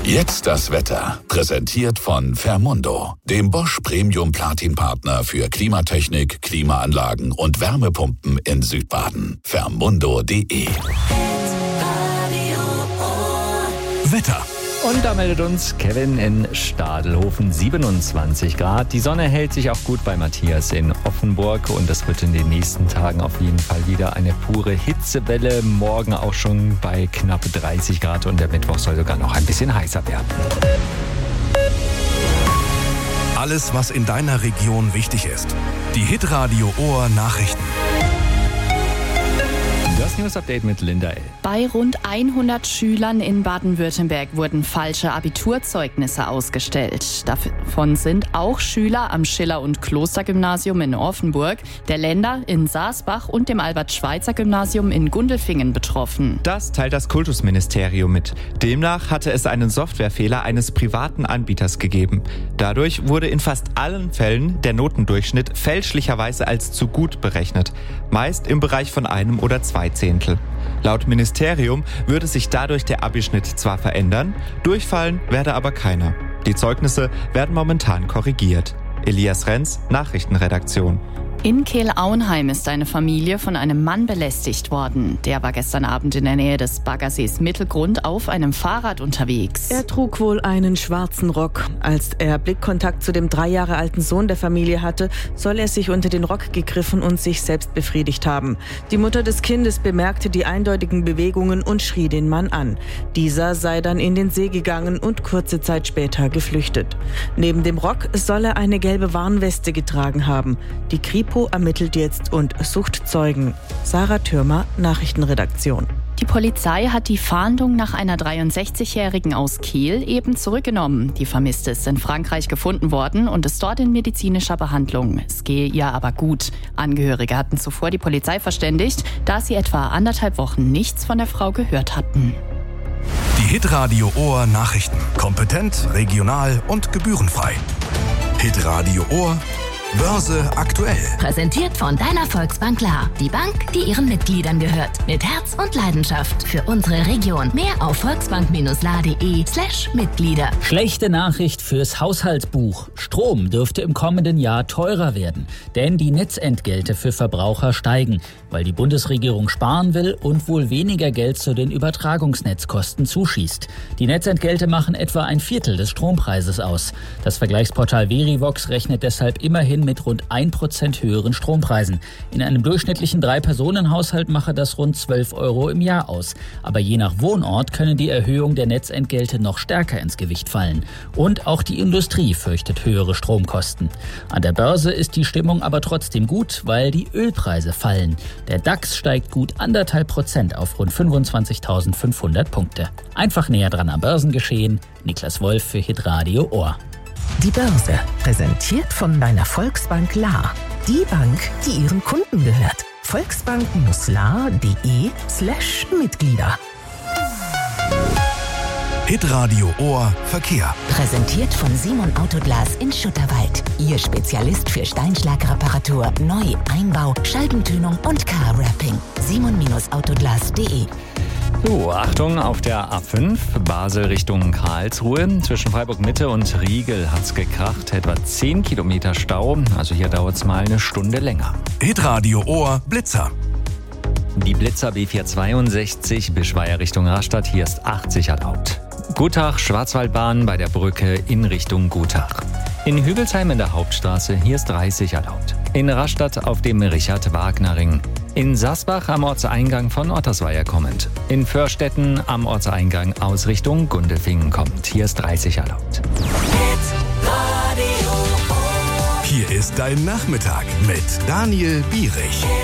Jetzt das Wetter. Präsentiert von Fermundo, dem Bosch Premium Platin Partner für Klimatechnik, Klimaanlagen und Wärmepumpen in Südbaden. Fermundo.de. Wetter. Und da meldet uns Kevin in Stadelhofen, 27 Grad. Die Sonne hält sich auch gut bei Matthias in Offenburg und das wird in den nächsten Tagen auf jeden Fall wieder eine pure Hitzewelle. Morgen auch schon bei knapp 30 Grad und der Mittwoch soll sogar noch ein bisschen heißer werden. Alles, was in deiner Region wichtig ist. Die Hitradio Ohr Nachrichten. Das News-Update mit Linda L. Bei rund 100 Schülern in Baden-Württemberg wurden falsche Abiturzeugnisse ausgestellt. Davon sind auch Schüler am Schiller- und Klostergymnasium in Offenburg, der Länder in Saasbach und dem Albert-Schweitzer-Gymnasium in Gundelfingen betroffen. Das teilt das Kultusministerium mit. Demnach hatte es einen Softwarefehler eines privaten Anbieters gegeben. Dadurch wurde in fast allen Fällen der Notendurchschnitt fälschlicherweise als zu gut berechnet. Meist im Bereich von 1 oder 2 Zehntel. Laut Ministerium würde sich dadurch der Abischnitt zwar verändern, durchfallen werde aber keiner. Die Zeugnisse werden momentan korrigiert. Elias Renz, Nachrichtenredaktion. In Kehl-Auenheim ist eine Familie von einem Mann belästigt worden. Der war gestern Abend in der Nähe des Baggersees Mittelgrund auf einem Fahrrad unterwegs. Er trug wohl einen schwarzen Rock. Als er Blickkontakt zu dem 3 Jahre alten Sohn der Familie hatte, soll er sich unter den Rock gegriffen und sich selbst befriedigt haben. Die Mutter des Kindes bemerkte die eindeutigen Bewegungen und schrie den Mann an. Dieser sei dann in den See gegangen und kurze Zeit später geflüchtet. Neben dem Rock soll er eine gelbe Warnweste getragen haben. Die Kripo ermittelt jetzt und sucht Zeugen. Sarah Thürmer, Nachrichtenredaktion. Die Polizei hat die Fahndung nach einer 63-Jährigen aus Kehl eben zurückgenommen. Die Vermisste ist in Frankreich gefunden worden und ist dort in medizinischer Behandlung. Es gehe ihr aber gut. Angehörige hatten zuvor die Polizei verständigt, da sie etwa 1,5 Wochen nichts von der Frau gehört hatten. Die Hitradio Ohr Nachrichten. Kompetent, regional und gebührenfrei. Hitradio Ohr Börse aktuell. Präsentiert von deiner Volksbank Klar. Die Bank, die ihren Mitgliedern gehört. Mit Herz und Leidenschaft für unsere Region. Mehr auf volksbank-la.de/Mitglieder. Schlechte Nachricht fürs Haushaltsbuch. Strom dürfte im kommenden Jahr teurer werden. Denn die Netzentgelte für Verbraucher steigen, weil die Bundesregierung sparen will und wohl weniger Geld zu den Übertragungsnetzkosten zuschießt. Die Netzentgelte machen etwa 1/4 des Strompreises aus. Das Vergleichsportal Verivox rechnet deshalb immerhin mit rund 1% höheren Strompreisen. In einem durchschnittlichen 3-Personen-Haushalt mache das rund 12 € im Jahr aus. Aber je nach Wohnort können die Erhöhung der Netzentgelte noch stärker ins Gewicht fallen. Und auch die Industrie fürchtet höhere Stromkosten. An der Börse ist die Stimmung aber trotzdem gut, weil die Ölpreise fallen. Der DAX steigt gut 1,5% auf rund 25.500 Punkte. Einfach näher dran am Börsengeschehen. Niklas Wolf für Hitradio Ohr. Die Börse, präsentiert von deiner Volksbank La. Die Bank, die ihren Kunden gehört. Volksbank-la.de/Mitglieder. Hitradio Ohr Verkehr. Präsentiert von Simon Autoglas in Schutterwald. Ihr Spezialist für Steinschlagreparatur, Neu-, Einbau, Scheibentönung und Car-Wrapping. simon-autoglas.de. So, Achtung auf der A5, Basel Richtung Karlsruhe. Zwischen Freiburg Mitte und Riegel hat's gekracht, etwa 10 Kilometer Stau. Also hier dauert's mal eine Stunde länger. Hitradio Ohr Blitzer. Die Blitzer B462 Bischweier Richtung Rastatt, hier ist 80 erlaubt. Gutach, Schwarzwaldbahn bei der Brücke in Richtung Gutach. In Hügelsheim in der Hauptstraße, hier ist 30 erlaubt. In Rastatt auf dem Richard-Wagner-Ring. In Saasbach am Ortseingang von Ottersweier kommend. In Förstetten am Ortseingang aus Richtung Gundelfingen kommend. Hier ist 30 erlaubt. Hier ist dein Nachmittag mit Daniel Bierich.